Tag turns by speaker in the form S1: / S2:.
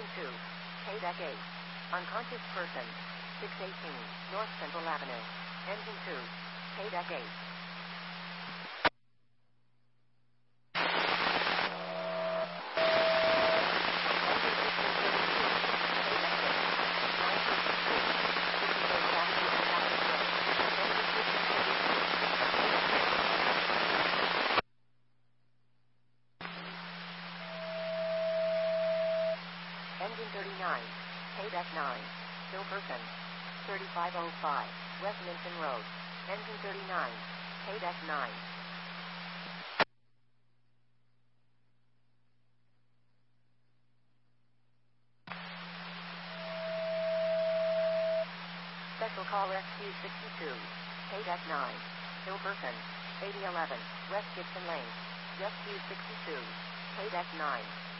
S1: 2, Paydeck 8. Unconscious person. 618, North Central Avenue. Engine 2, Paydeck 8. Engine 39, Paydeck 9, still person. 3505, West Minton Road. Engine 39, Paydeck 9. Special call Rescue 62, Paydeck 9, still person. 8011, West Gibson Lane. Rescue 62, Paydeck 9.